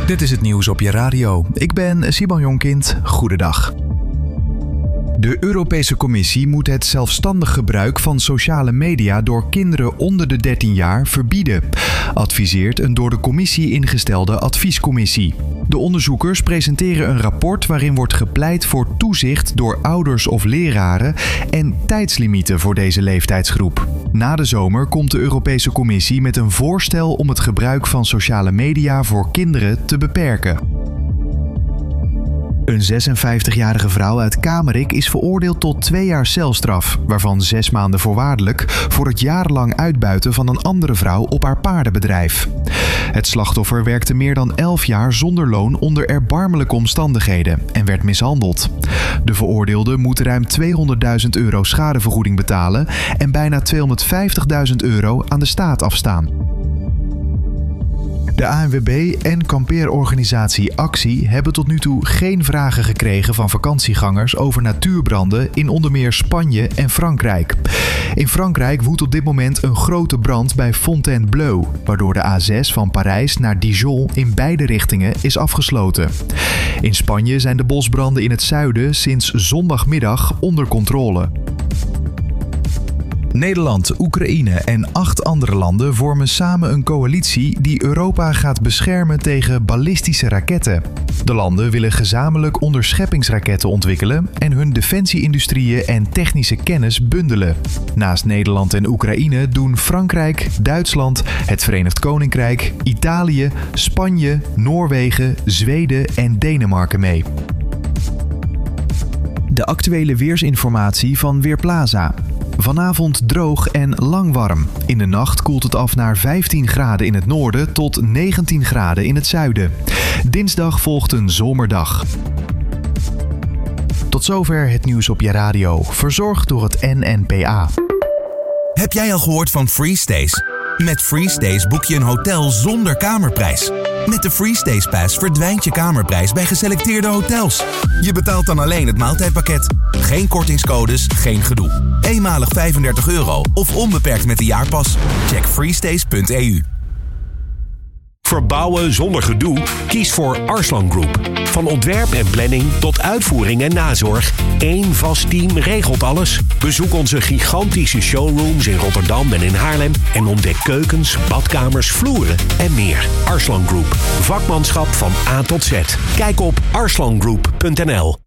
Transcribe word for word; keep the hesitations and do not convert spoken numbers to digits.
Dit is het nieuws op je radio. Ik ben Simon Jonkind. Goedendag. De Europese Commissie moet het zelfstandig gebruik van sociale media door kinderen onder de dertien jaar verbieden, adviseert een door de commissie ingestelde adviescommissie. De onderzoekers presenteren een rapport waarin wordt gepleit voor toezicht door ouders of leraren en tijdslimieten voor deze leeftijdsgroep. Na de zomer komt de Europese Commissie met een voorstel om het gebruik van sociale media voor kinderen te beperken. Een zesenvijftigjarige vrouw uit Kamerik is veroordeeld tot twee jaar celstraf, waarvan zes maanden voorwaardelijk, voor het jarenlang uitbuiten van een andere vrouw op haar paardenbedrijf. Het slachtoffer werkte meer dan elf jaar zonder loon onder erbarmelijke omstandigheden en werd mishandeld. De veroordeelde moet ruim tweehonderdduizend euro schadevergoeding betalen en bijna tweehonderdvijftigduizend euro aan de staat afstaan. De A N W B en kampeerorganisatie Actie hebben tot nu toe geen vragen gekregen van vakantiegangers over natuurbranden in onder meer Spanje en Frankrijk. In Frankrijk woedt op dit moment een grote brand bij Fontainebleau, waardoor de A zes van Parijs naar Dijon in beide richtingen is afgesloten. In Spanje zijn de bosbranden in het zuiden sinds zondagmiddag onder controle. Nederland, Oekraïne en acht andere landen vormen samen een coalitie die Europa gaat beschermen tegen ballistische raketten. De landen willen gezamenlijk onderscheppingsraketten ontwikkelen en hun defensie-industrieën en technische kennis bundelen. Naast Nederland en Oekraïne doen Frankrijk, Duitsland, het Verenigd Koninkrijk, Italië, Spanje, Noorwegen, Zweden en Denemarken mee. De actuele weersinformatie van Weerplaza. Vanavond droog en lang warm. In de nacht koelt het af naar vijftien graden in het noorden tot negentien graden in het zuiden. Dinsdag volgt een zomerdag. Tot zover het nieuws op je radio, verzorgd door het N N P A. Heb jij al gehoord van FreeStays? Met FreeStays boek je een hotel zonder kamerprijs. Met de FreeStays Pass verdwijnt je kamerprijs bij geselecteerde hotels. Je betaalt dan alleen het maaltijdpakket. Geen kortingscodes, geen gedoe. Eenmalig vijfendertig euro of onbeperkt met de jaarpas. Check freestays punt e u. Verbouwen zonder gedoe? Kies voor Arslan Group. Van ontwerp en planning tot uitvoering en nazorg. Eén vast team regelt alles. Bezoek onze gigantische showrooms in Rotterdam en in Haarlem en ontdek keukens, badkamers, vloeren en meer. Arslan Group. Vakmanschap van A tot Z. Kijk op arslan group punt n l.